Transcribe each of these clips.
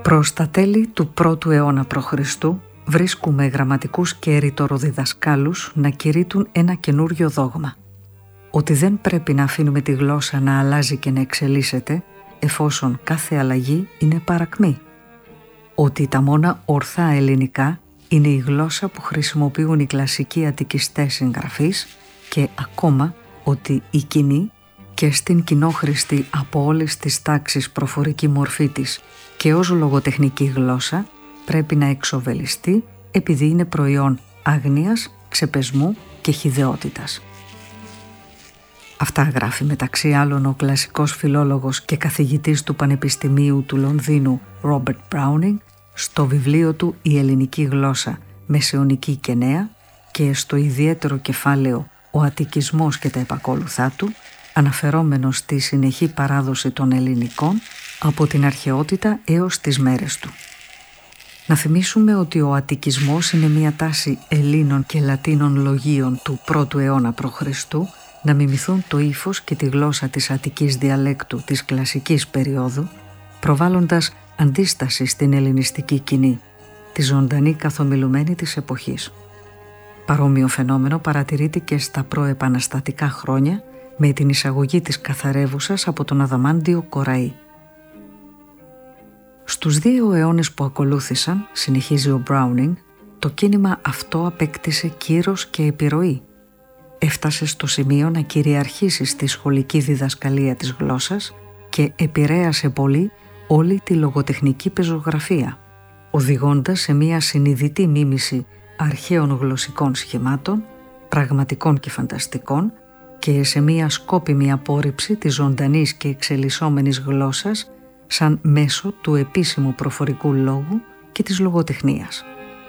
Προς τα τέλη του 1ου αιώνα π.Χ. βρίσκουμε γραμματικούς και ερητοροδιδασκάλους να κηρύττουν ένα καινούριο δόγμα. Ότι δεν πρέπει να αφήνουμε τη γλώσσα να αλλάζει και να εξελίσσεται, εφόσον κάθε αλλαγή είναι παρακμή. Ότι τα μόνα ορθά ελληνικά είναι η γλώσσα που χρησιμοποιούν οι κλασικοί αττικιστές συγγραφείς και ακόμα ότι η κοινή και στην κοινόχρηστη από όλες τις τάξεις προφορική μορφή της και ως λογοτεχνική γλώσσα πρέπει να εξοβελιστεί επειδή είναι προϊόν άγνοιας, ξεπεσμού και χυδαιότητας. Αυτά γράφει μεταξύ άλλων ο κλασικός φιλόλογος και καθηγητής του Πανεπιστημίου του Λονδίνου Ρόμπερτ Μπράουνινγκ στο βιβλίο του «Η ελληνική γλώσσα, μεσαιωνική και νέα» και στο ιδιαίτερο κεφάλαιο «Ο Αττικισμός και τα επακόλουθά του», αναφερόμενος στη συνεχή παράδοση των ελληνικών από την αρχαιότητα έως τις μέρες του. Να θυμίσουμε ότι ο Αττικισμός είναι μια τάση Ελλήνων και Λατίνων λογίων του 1ου αιώνα π.Χ. να μιμηθούν το ύφος και τη γλώσσα της αττικής διαλέκτου της κλασικής περίοδου, προβάλλοντας αντίσταση στην ελληνιστική κοινή, τη ζωντανή καθομιλουμένη της εποχής. Παρόμοιο φαινόμενο παρατηρείται και στα προεπαναστατικά χρόνια με την εισαγωγή της καθαρεύουσας από τον Αδαμάντιο Κοραή. Στους 2 αιώνες που ακολούθησαν, συνεχίζει ο Μπράουνινγκ, το κίνημα αυτό απέκτησε κύρος και επιρροή. Έφτασε στο σημείο να κυριαρχήσει στη σχολική διδασκαλία της γλώσσας και επηρέασε πολύ όλη τη λογοτεχνική πεζογραφία, οδηγώντας σε μια συνειδητή μίμηση αρχαίων γλωσσικών σχημάτων, πραγματικών και φανταστικών, και σε μια σκόπιμη απόρριψη της ζωντανής και εξελισσόμενης γλώσσας σαν μέσο του επίσημου προφορικού λόγου και της λογοτεχνίας.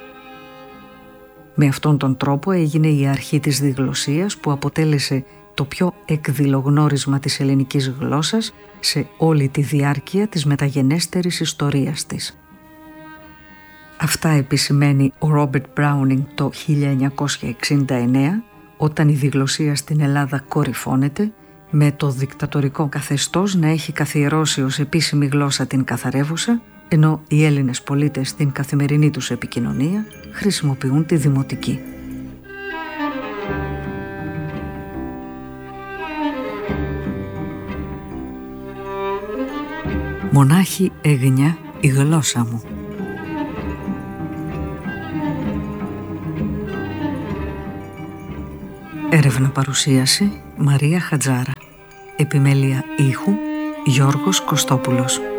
Με αυτόν τον τρόπο έγινε η αρχή της διγλωσσίας που αποτέλεσε το πιο εκδηλογνώρισμα της ελληνικής γλώσσας σε όλη τη διάρκεια της μεταγενέστερης ιστορίας της. Αυτά επισημαίνει ο Ρόμπερτ Μπράουνινγκ το 1969, όταν η διγλωσσία στην Ελλάδα κορυφώνεται, με το δικτατορικό καθεστώς να έχει καθιερώσει ως επίσημη γλώσσα την καθαρεύουσα, ενώ οι Έλληνες πολίτες στην καθημερινή τους επικοινωνία χρησιμοποιούν τη δημοτική. Μονάχη έγνια η γλώσσα μου. Έρευνα παρουσίαση Μαρία Χατζάρα. Επιμέλεια ήχου Γιώργος Κωστόπουλος.